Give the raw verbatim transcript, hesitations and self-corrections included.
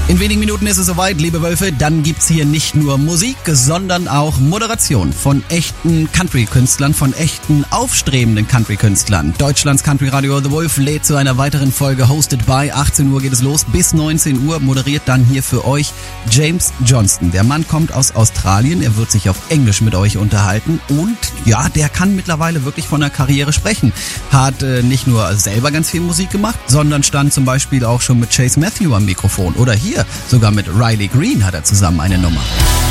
In wenigen Minuten ist es soweit, liebe Wölfe, dann gibt's hier nicht nur Musik, sondern auch Moderation von echten Country-Künstlern, von echten aufstrebenden Country-Künstlern. Deutschlands Country-Radio The Wolf lädt zu einer weiteren Folge Hosted by. achtzehn Uhr geht es los, bis neunzehn Uhr moderiert dann hier für euch James Johnston. Der Mann kommt aus Australien, er wird sich auf Englisch mit euch unterhalten und ja, der kann mittlerweile wirklich von einer Karriere sprechen. Hat äh, nicht nur selber ganz viel Musik gemacht, sondern stand zum Beispiel auch schon mit Chase Matthew am Mikrofon oder hier sogar mit Riley Green hat er zusammen eine Nummer.